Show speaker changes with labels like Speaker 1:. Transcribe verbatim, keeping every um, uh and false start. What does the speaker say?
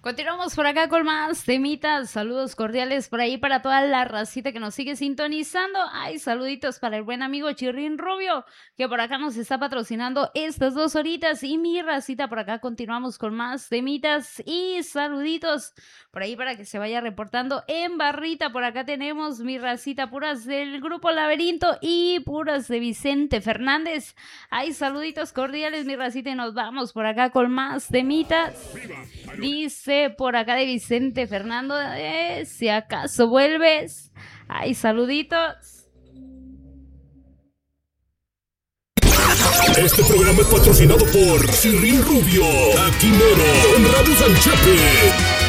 Speaker 1: Continuamos por acá con más temitas. Saludos cordiales por ahí para toda la racita que nos sigue sintonizando. Ay, saluditos para el buen amigo Chirrín Rubio, que por acá nos está patrocinando estas dos horitas. Y mi racita, por acá continuamos con más temitas y saluditos por ahí para que se vaya reportando en barrita. Por acá tenemos mi racita, puras del Grupo Laberinto y puras de Vicente Fernández. Ay, saluditos cordiales, mi racita, y nos vamos por acá con más temitas. Dice por acá de Vicente Fernando, eh, si acaso vuelves. Ay, saluditos.
Speaker 2: Este programa es patrocinado por Chirrín Rubio, Aquinero, con Rabu Sanchepe.